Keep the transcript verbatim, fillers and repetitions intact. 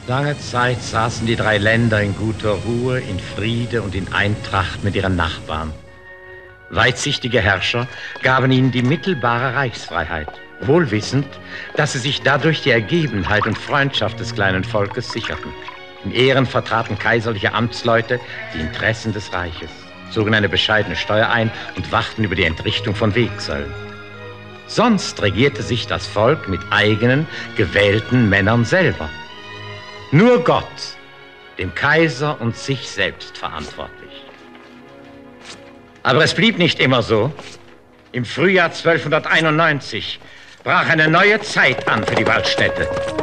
Lange Zeit saßen die drei Länder in guter Ruhe, in Friede und in Eintracht mit ihren Nachbarn. Weitsichtige Herrscher gaben ihnen die mittelbare Reichsfreiheit, wohl wissend, dass sie sich dadurch die Ergebenheit und Freundschaft des kleinen Volkes sicherten. In Ehren vertraten kaiserliche Amtsleute die Interessen des Reiches, zogen eine bescheidene Steuer ein und wachten über die Entrichtung von Wegzöllen. Sonst regierte sich das Volk mit eigenen, gewählten Männern selber. Nur Gott, dem Kaiser und sich selbst verantwortlich. Aber es blieb nicht immer so. Im Frühjahr zwölfhunderteinundneunzig brach eine neue Zeit an für die Waldstätte.